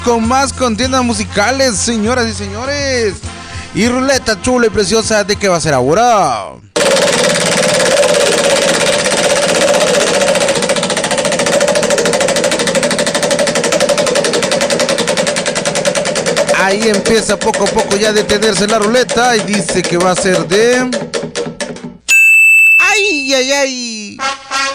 con más contiendas musicales, señoras y señores. Y ruleta chula y preciosa, ¿de qué va a ser ahora? Ahí empieza poco a poco ya a detenerse la ruleta y dice que va a ser de... ¡Ay, ay, ay!